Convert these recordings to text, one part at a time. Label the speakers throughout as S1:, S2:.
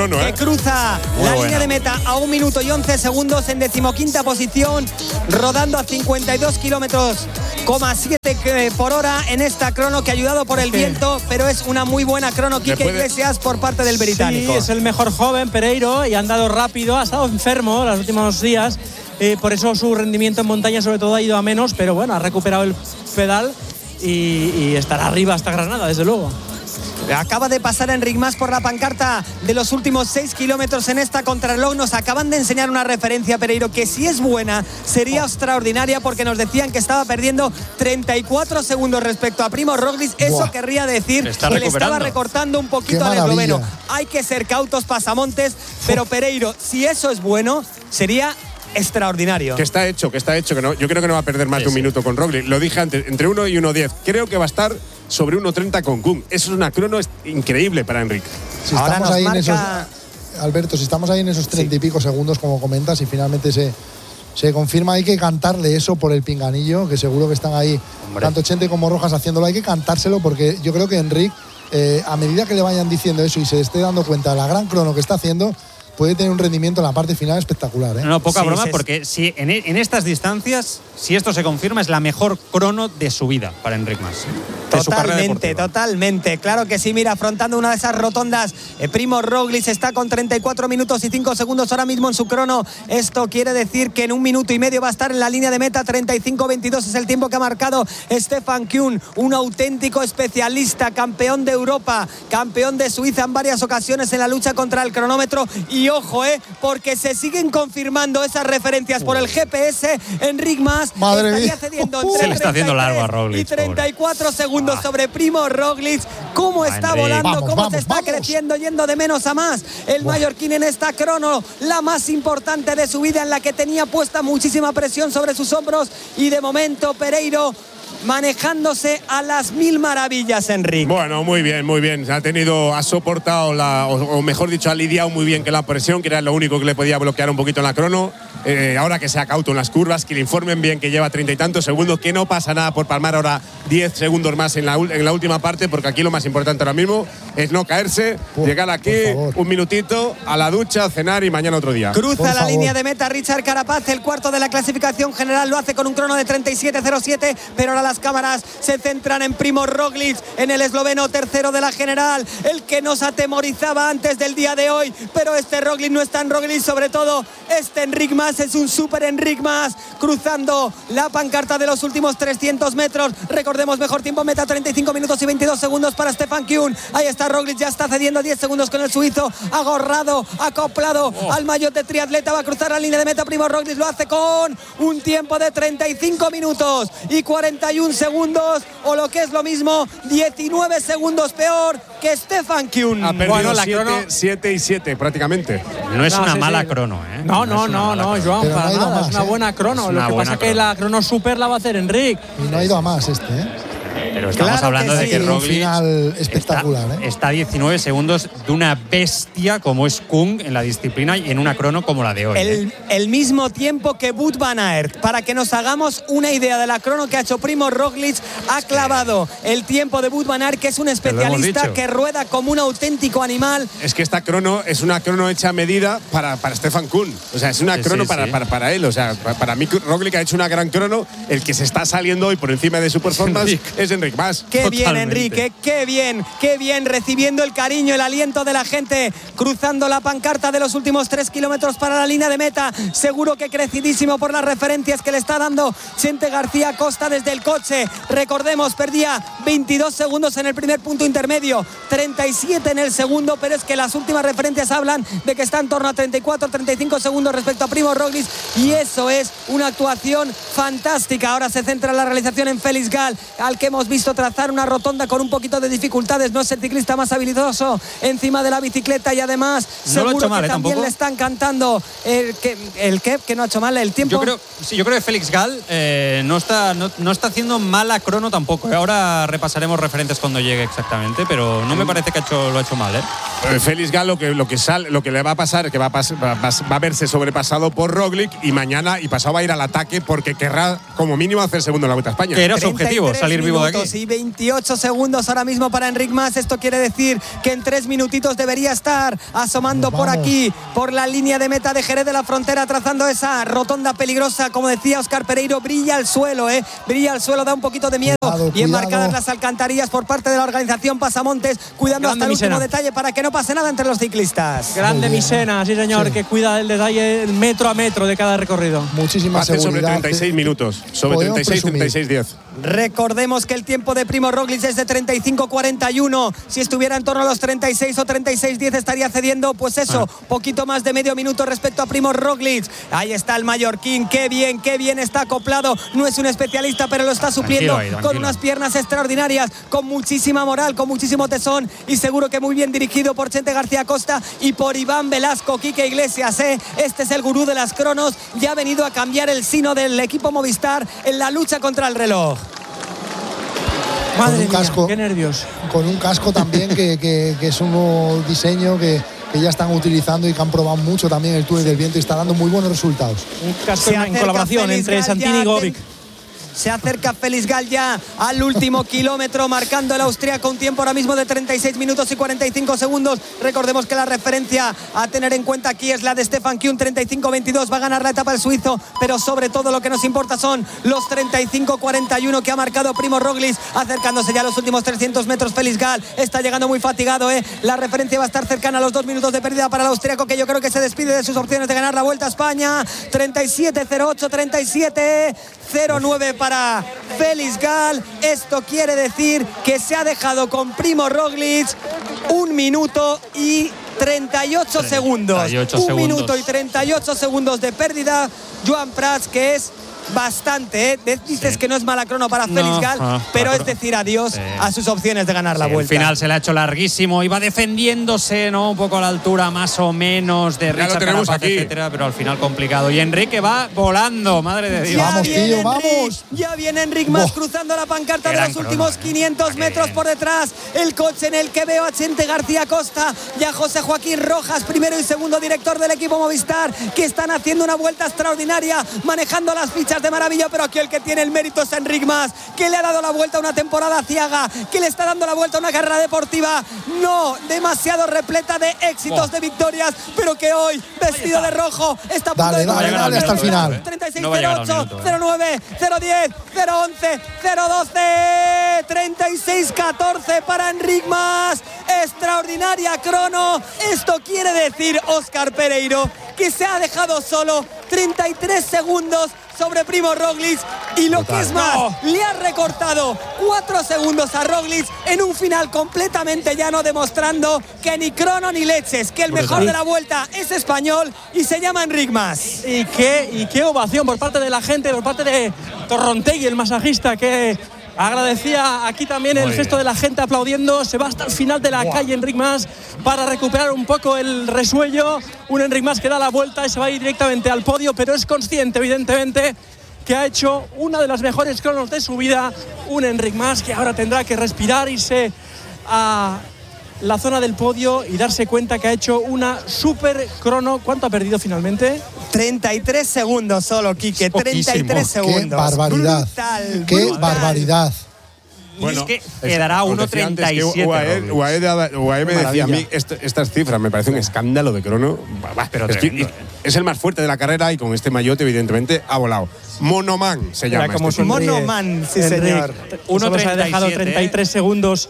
S1: crono,
S2: que cruza la línea de meta a 1 minuto y 11 segundos en 15ª posición, rodando a 52 kilómetros, 7 por hora en esta crono, que ayudado por el viento, pero es una muy buena crono, Quique Iglesias, por parte del británico.
S3: Sí, es el mejor joven, Pereiro, y ha andado rápido, ha estado enfermo los últimos días, por eso su rendimiento en montaña sobre todo ha ido a menos, pero bueno, ha recuperado el pedal y estará arriba hasta Granada, desde luego.
S2: Acaba de pasar Enric Mas por la pancarta de los últimos 6 kilómetros en esta contrarreloj. Nos acaban de enseñar una referencia, Pereiro, que si es buena sería extraordinaria, porque nos decían que estaba perdiendo 34 segundos respecto a Primož Roglič. Eso querría decir que le estaba recortando un poquito al esloveno. Hay que ser cautos, pasamontes, pero Pereiro, si eso es bueno, sería extraordinario.
S1: Que está hecho, que no, yo creo que no va a perder más de un minuto con Roglič. Lo dije antes, entre 1 y 1.10. Creo que va a estar sobre 1.30 con Kung. Eso es una crono increíble para Enric.
S4: Si estamos ahí en esos, Alberto, si estamos ahí en esos 30 y pico segundos, como comentas, y finalmente se confirma, hay que cantarle eso por el pinganillo, que seguro que están ahí, tanto Chente como Rojas haciéndolo. Hay que cantárselo, porque yo creo que Enric, a medida que le vayan diciendo eso y se esté dando cuenta de la gran crono que está haciendo, puede tener un rendimiento en la parte final espectacular.
S5: No, poca broma, porque si en estas distancias, si esto se confirma, es la mejor crono de su vida para Enric Mas.
S2: Totalmente. Claro que sí. Mira, afrontando una de esas rotondas, Primož Roglič está con 34 minutos y 5 segundos ahora mismo en su crono. Esto quiere decir que en 1 minuto y medio va a estar en la línea de meta. 35-22 es el tiempo que ha marcado Stefan Kuhn, un auténtico especialista, campeón de Europa, campeón de Suiza en varias ocasiones en la lucha contra el cronómetro. Y ojo, porque se siguen confirmando esas referencias por el GPS. Enric Mas estaría cediendo entre
S5: se le está haciendo largo a Roglič,
S2: y 34 segundos sobre Primož Roglič. Cómo está volando, cómo se está creciendo, yendo de menos a más el mallorquín en esta crono, la más importante de su vida, en la que tenía puesta muchísima presión sobre sus hombros, y de momento Pereiro manejándose a las 1000 maravillas, Enric.
S1: Bueno, muy bien. Ha soportado o mejor dicho, ha lidiado muy bien con la presión, que era lo único que le podía bloquear un poquito en la crono. Ahora que sea cauto en las curvas, que le informen bien que lleva 30 y tantos segundos, que no pasa nada por palmar ahora 10 segundos más en la última parte, porque aquí lo más importante ahora mismo es no caerse, llegar aquí, un minutito, a la ducha, a cenar y mañana otro día.
S2: Cruza la línea de meta Richard Carapaz, el cuarto de la clasificación general, lo hace con un crono de 37.07, pero ahora las cámaras se centran en Primož Roglič, en el esloveno tercero de la general, el que nos atemorizaba antes del día de hoy, pero este Roglič no es tan Roglič, sobre todo este Enric Mas es un super Enric Mas, cruzando la pancarta de los últimos 300 metros. Recordemos, mejor tiempo meta, 35 minutos y 22 segundos para Stefan Kuhn. Ahí está Roglič, ya está cediendo 10 segundos con el suizo, agorrado, acoplado al maillot de triatleta. Va a cruzar la línea de meta Primož Roglič, lo hace con un tiempo de 35 minutos y 41 segundos, o lo que es lo mismo, 19 segundos peor que Stefan Kuhn.
S1: Ha perdido 7 y 7 prácticamente.
S5: No es una mala crono,
S3: No, Joan, para nada, es una buena crono. Lo que pasa es que la crono super la va a hacer Enric.
S4: Y no ha ido a más
S5: Pero estamos hablando de que Roglič
S4: espectacular,
S5: está a 19 segundos de una bestia como es Kung en la disciplina y en una crono como la de hoy.
S2: El mismo tiempo que Wout van Aert. Para que nos hagamos una idea de la crono que ha hecho Primož Roglič, ha clavado el tiempo de Wout van Aert, que es un especialista que rueda como un auténtico animal.
S1: Es que esta crono es una crono hecha a medida para Stefan Kuhn. O sea, es una crono para él. O sea, para mí Roglič ha hecho una gran crono. El que se está saliendo hoy por encima de su performance es Enric Mas.
S2: Qué bien, Enrique, qué bien, recibiendo el cariño, el aliento de la gente, cruzando la pancarta de los últimos 3 kilómetros para la línea de meta. Seguro que crecidísimo por las referencias que le está dando Chente García Costa desde el coche. Recordemos, perdía 22 segundos en el primer punto intermedio, 37 en el segundo, pero es que las últimas referencias hablan de que está en torno a 34-35 segundos respecto a Primož Roglič, y eso es una actuación fantástica. Ahora se centra la realización en Felix Gall, al que hemos visto trazar una rotonda con un poquito de dificultades. No es el ciclista más habilidoso encima de la bicicleta, y además seguro que también tampoco le están cantando que no ha hecho mal el tiempo.
S5: Yo creo que Felix Gall no está haciendo mala crono tampoco. Ahora repasaremos referentes cuando llegue exactamente, pero no me parece que lo ha hecho mal.
S1: Felix Gall lo que le va a pasar es que va a verse sobrepasado por Roglič, y mañana y pasado va a ir al ataque porque querrá como mínimo hacer segundo en la Vuelta a España.
S5: Que era su objetivo, salir vivo de aquí.
S2: minutos y 28 segundos ahora mismo para Enric Mas. Esto quiere decir que en 3 minutitos debería estar asomando por aquí, por la línea de meta de Jerez de la Frontera, trazando esa rotonda peligrosa. Como decía Óscar Pereiro, brilla el suelo, brilla el suelo, da un poquito de miedo. Bien marcadas las alcantarillas por parte de la organización Pasamontes, cuidando hasta el último detalle para que no pase nada entre los ciclistas.
S3: Grande Misena, sí señor, que cuida del detalle metro a metro de cada recorrido.
S4: Muchísima seguridad.
S1: Sobre 36 minutos, sobre 36-10.
S2: Recordemos que el tiempo de Primo Roglic es de 35-41. Si estuviera en torno a los 36 o 36-10 estaría cediendo, pues eso, poquito más de medio minuto respecto a Primo Roglic. Ahí está el mallorquín, qué bien está acoplado. No es un especialista, pero lo está supliendo con unas piernas extraordinarias, con muchísima moral, con muchísimo tesón y seguro que muy bien dirigido por Chente García Costa y por Iván Velasco. Quique Iglesias, este es el gurú de las cronos, ya ha venido a cambiar el sino del equipo Movistar en la lucha contra el reloj.
S3: Madre mía,
S4: casco,
S3: qué nervios.
S4: Con un casco también que es un nuevo diseño que ya están utilizando y que han probado mucho también el túnel del viento y está dando muy buenos resultados.
S3: Un casco en colaboración entre Santini y Govic.
S2: Se acerca Félix Gall ya al último kilómetro, marcando el austríaco un tiempo ahora mismo de 36 minutos y 45 segundos. Recordemos que la referencia a tener en cuenta aquí es la de Stefan Kuhn, 35-22. Va a ganar la etapa el suizo, pero sobre todo lo que nos importa son los 35-41 que ha marcado Primo Roglic, acercándose ya a los últimos 300 metros. Félix Gall está llegando muy fatigado, La referencia va a estar cercana a los 2 minutos de pérdida para el austríaco, que yo creo que se despide de sus opciones de ganar la Vuelta a España. 37-08, 37-09 para Félix Gall. Esto quiere decir que se ha dejado con Primo Roglic 1 minuto y 38 segundos. 1 minuto y 38 segundos de pérdida. Joan Prats, que es bastante, dices que no es mala crono para Félix Gall, pero es decir adiós a sus opciones de ganar la Vuelta.
S5: El final se le ha hecho larguísimo, iba defendiéndose, ¿no? Un poco a la altura más o menos de Richard Carapaz, etcétera, pero al final complicado. Y Enrique va volando, madre de Dios.
S4: Vamos, tío, vamos.
S2: Ya viene Enric Mas cruzando la pancarta de los últimos 500 metros por detrás. El coche en el que veo a Chente García Costa y a José Joaquín Rojas, primero y segundo director del equipo Movistar, que están haciendo una vuelta extraordinaria, manejando las fichas de maravilla, pero aquí el que tiene el mérito es Enric Mas, que le ha dado la vuelta a una temporada ciaga, que le está dando la vuelta a una carrera deportiva no demasiado repleta de éxitos, de victorias, pero que hoy, vestido de rojo, está a punto de
S4: dale hasta el final.
S2: 36, 08, 09, 010, 011, 012, 36, 14 para Enric Mas. Extraordinaria crono. Esto quiere decir, Óscar Pereiro, que se ha dejado solo 33 segundos sobre Primo Roglic y lo que es más, le ha recortado 4 segundos a Roglic en un final completamente llano, demostrando que ni crono ni leches, que el mejor de la Vuelta es español y se llama Enric Mas.
S3: Y qué ovación por parte de la gente, por parte de Torrontegui, el masajista, que agradecía aquí también el gesto de la gente aplaudiendo. Se va hasta el final de la calle Enric Mas para recuperar un poco el resuello. Un Enric Mas que da la vuelta y se va a ir directamente al podio, pero es consciente evidentemente que ha hecho una de las mejores cronos de su vida. Un Enric Mas que ahora tendrá que respirar, irse a la zona del podio y darse cuenta que ha hecho una super crono. ¿Cuánto ha perdido finalmente?
S2: 33 segundos solo, Quique. 33 segundos.
S4: ¡Qué barbaridad!
S2: Brutal,
S4: ¡Qué
S2: brutal.
S4: barbaridad!
S5: Bueno, es que quedará 1.37.
S1: UAE me decía a mí estas cifras, me parece un escándalo de crono.
S5: Pero
S1: es el más fuerte de la carrera y con este maillot evidentemente ha volado. Monoman se llama.
S3: Como
S2: Monoman, sí señor.
S3: Solo se ha dejado 33 segundos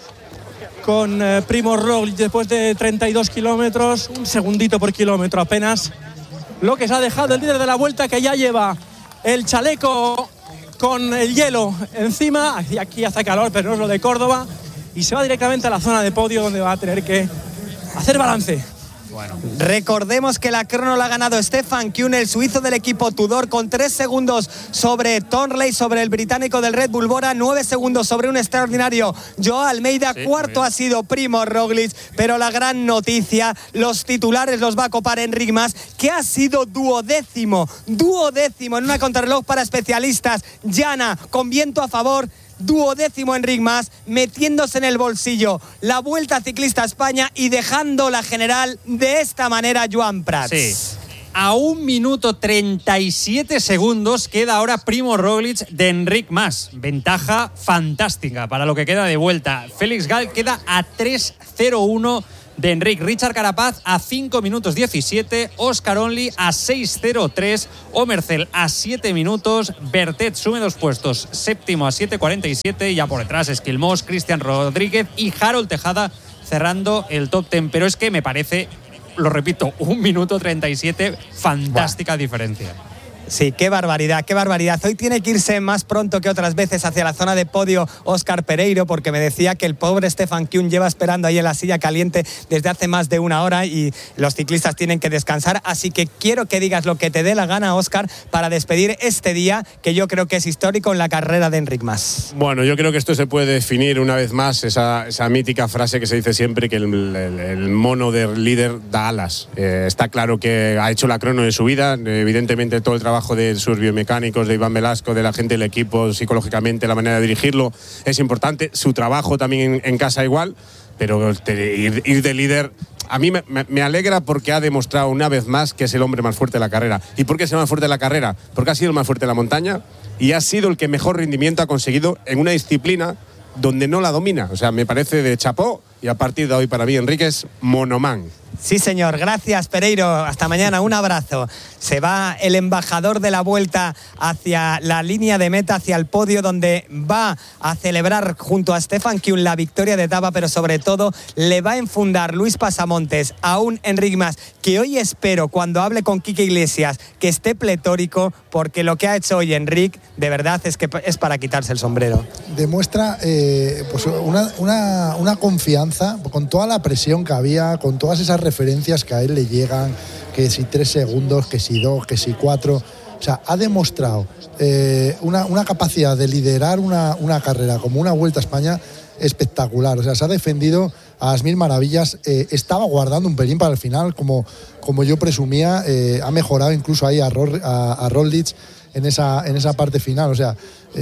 S3: con Primo Roglic después de 32 kilómetros, un segundito por kilómetro apenas. Lo que se ha dejado el líder de la Vuelta, que ya lleva el chaleco con el hielo encima. Aquí hace calor, pero no es lo de Córdoba. Y se va directamente a la zona de podio, donde va a tener que hacer balance.
S2: Bueno. Recordemos que la crono la ha ganado Stefan Kuhn, el suizo del equipo Tudor, con 3 segundos sobre Thornley, sobre el británico del Red Bull Bora, 9 segundos sobre un extraordinario Joao Almeida. Cuarto ha sido Primo Roglic, pero la gran noticia, los titulares los va a copar Enric Mas, que ha sido duodécimo en una contrarreloj para especialistas llana, con viento a favor. Duodécimo Enric Mas, metiéndose en el bolsillo la Vuelta Ciclista a España y dejando la general de esta manera Joan Prats.
S5: Sí. A 1 minuto 37 segundos queda ahora Primo Roglic de Enric Mas. Ventaja fantástica para lo que queda de vuelta. Félix Gall queda a 3:01 de Enric. Richard Carapaz a 5 minutos 17. Oscar Only a 6:03. Omerzel a 7 minutos. Bertet sube 2 puestos. Séptimo a 7:47. Ya por detrás Esquilmós, Cristian Rodríguez y Harold Tejada cerrando el top 10. Pero es que me parece, lo repito, 1 minuto 37, fantástica diferencia.
S2: Sí, qué barbaridad, qué barbaridad. Hoy tiene que irse más pronto que otras veces hacia la zona de podio Óscar Pereiro, porque me decía que el pobre Stefan Kühn lleva esperando ahí en la silla caliente desde hace más de 1 hora y los ciclistas tienen que descansar. Así que quiero que digas lo que te dé la gana, Óscar, para despedir este día que yo creo que es histórico en la carrera de Enric Mas.
S1: Bueno, yo creo que esto se puede definir una vez más, esa mítica frase que se dice siempre, que el mono del líder da alas. Está claro que ha hecho la crono de su vida, evidentemente todo el trabajo de sus biomecánicos, de Iván Velasco, de la gente del equipo, psicológicamente la manera de dirigirlo es importante, su trabajo también en casa igual, pero ir de líder a mí me alegra porque ha demostrado una vez más que es el hombre más fuerte de la carrera. ¿Y por qué es el más fuerte de la carrera? Porque ha sido el más fuerte de la montaña y ha sido el que mejor rendimiento ha conseguido en una disciplina donde no la domina. O sea, me parece de chapó y a partir de hoy para mí Enrique es monomán.
S2: Sí, señor. Gracias, Pereiro. Hasta mañana. Un abrazo. Se va el embajador de la Vuelta hacia la línea de meta, hacia el podio, donde va a celebrar junto a Stefan Kühn la victoria de etapa, pero sobre todo le va a enfundar Luis Pasamontes a un Enric Mas, que hoy espero, cuando hable con Quique Iglesias, que esté pletórico, porque lo que ha hecho hoy Enric, de verdad, es que es para quitarse el sombrero.
S4: Demuestra pues una confianza, con toda la presión que había, con todas esas referencias que a él le llegan, que si 3 segundos, que si 2, que si 4. O sea, ha demostrado una capacidad de liderar una carrera como una Vuelta a España espectacular. O sea, se ha defendido a las 1000 maravillas. Estaba guardando un pelín para el final, como yo presumía. Ha mejorado incluso ahí a Roglic en esa parte final. O sea,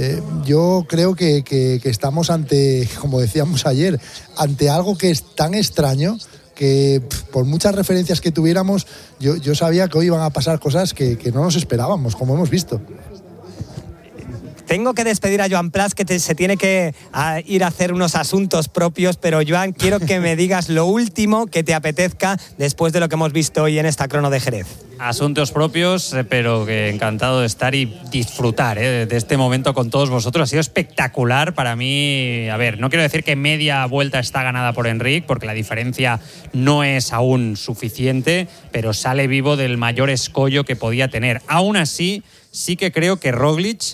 S4: yo creo que estamos ante, como decíamos ayer, ante algo que es tan extraño que por muchas referencias que tuviéramos, yo sabía que hoy iban a pasar cosas que no nos esperábamos, como hemos visto.
S2: Tengo que despedir a Joan Plas, que se tiene que ir a hacer unos asuntos propios, pero Joan, quiero que me digas lo último que te apetezca después de lo que hemos visto hoy en esta crono de Jerez.
S5: Asuntos propios, pero que encantado de estar y disfrutar de este momento con todos vosotros. Ha sido espectacular para mí. A ver, no quiero decir que media vuelta está ganada por Enric, porque la diferencia no es aún suficiente, pero sale vivo del mayor escollo que podía tener. Aún así, sí que creo que Roglic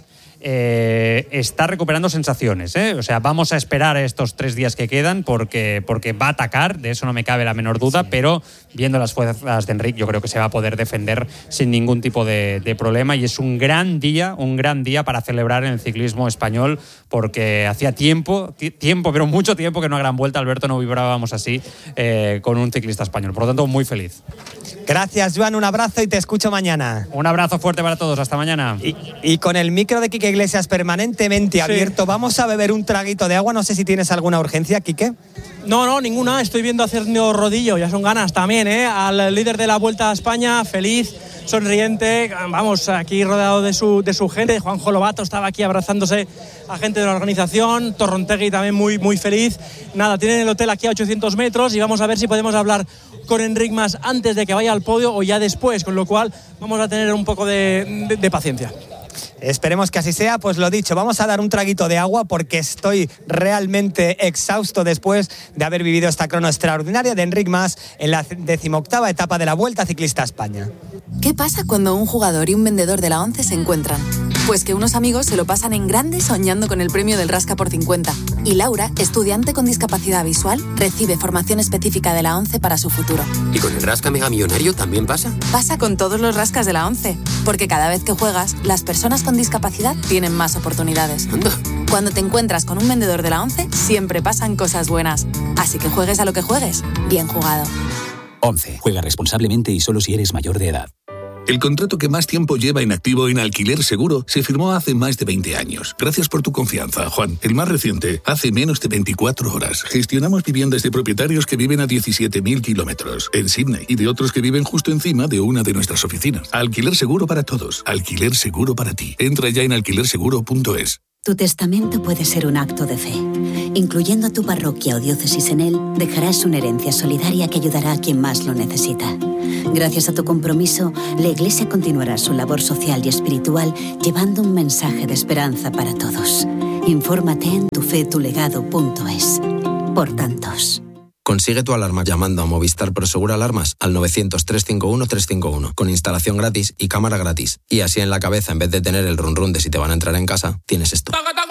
S5: está recuperando sensaciones, O sea, vamos a esperar estos 3 días que quedan porque va a atacar, de eso no me cabe la menor duda, sí. Pero viendo las fuerzas de Enric, yo creo que se va a poder defender sin ningún tipo de problema, y es un gran día para celebrar en el ciclismo español, porque hacía tiempo, pero mucho tiempo que en una gran vuelta, Alberto, no vibrábamos así con un ciclista español. Por lo tanto, muy feliz.
S2: Gracias, Joan, un abrazo y te escucho mañana.
S5: Un abrazo fuerte para todos, hasta mañana.
S2: Y con el micro de Quique Iglesias permanentemente abierto, vamos a beber un traguito de agua. No sé si tienes alguna urgencia, Quique.
S3: No, ninguna. Estoy viendo haciendo rodillo, ya son ganas también, al líder de la Vuelta a España, feliz, sonriente, vamos, aquí rodeado de su gente. Juanjo Lobato estaba aquí abrazándose a gente de la organización, Torrontegui también muy, muy feliz. Nada, tienen el hotel aquí a 800 metros y vamos a ver si podemos hablar con Enric Mas antes de que vaya al podio o ya después, con lo cual vamos a tener un poco de paciencia.
S2: Esperemos que así sea. Pues lo dicho, vamos a dar un traguito de agua porque estoy realmente exhausto después de haber vivido esta crono extraordinaria de Enric Mas en la 18ª etapa de la Vuelta Ciclista a España.
S6: ¿Qué pasa cuando un jugador y un vendedor de la ONCE se encuentran? Pues que unos amigos se lo pasan en grande soñando con el premio del Rasca por 50. Y Laura, estudiante con discapacidad visual, recibe formación específica de la ONCE para su futuro.
S7: ¿Y con el Rasca Mega Millonario también pasa?
S6: Pasa con todos los rascas de la ONCE, porque cada vez que juegas, las personas con discapacidad tienen más oportunidades.
S7: Anda.
S6: Cuando te encuentras con un vendedor de la ONCE, siempre pasan cosas buenas. Así que juegues a lo que juegues, bien jugado.
S8: 11. Juega responsablemente y solo si eres mayor de edad. El contrato que más tiempo lleva inactivo en Alquiler Seguro se firmó hace más de 20 años. Gracias por tu confianza, Juan. El más reciente, hace menos de 24 horas. Gestionamos viviendas de propietarios que viven a 17.000 kilómetros en Sydney y de otros que viven justo encima de una de nuestras oficinas. Alquiler Seguro para todos. Alquiler Seguro para ti. Entra ya en alquilerseguro.es.
S9: Tu testamento puede ser un acto de fe. Incluyendo tu parroquia o diócesis en él, dejarás una herencia solidaria que ayudará a quien más lo necesita. Gracias a tu compromiso, la Iglesia continuará su labor social y espiritual llevando un mensaje de esperanza para todos. Infórmate en tufetulegado.es. Por tantos.
S10: Consigue tu alarma llamando a Movistar Prosegur Alarmas al 900-351-351 con instalación gratis y cámara gratis. Y así en la cabeza, en vez de tener el run run de si te van a entrar en casa, tienes esto.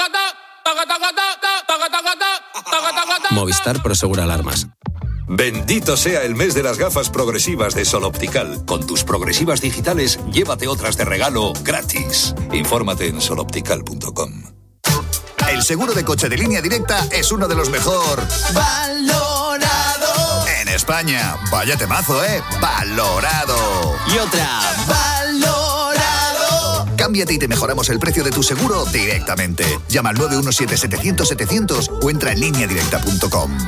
S10: Movistar Prosegur Alarmas.
S11: Bendito sea el mes de las gafas progresivas de Sol Optical. Con tus progresivas digitales, llévate otras de regalo gratis. Infórmate en soloptical.com.
S12: El seguro de coche de Línea Directa es uno de los mejor valorado en España. Vaya temazo, ¿eh? Valorado.
S13: Y otra. Valorado.
S12: Cámbiate y te mejoramos el precio de tu seguro directamente. Llama al 917-700-700 o entra en lineadirecta.com.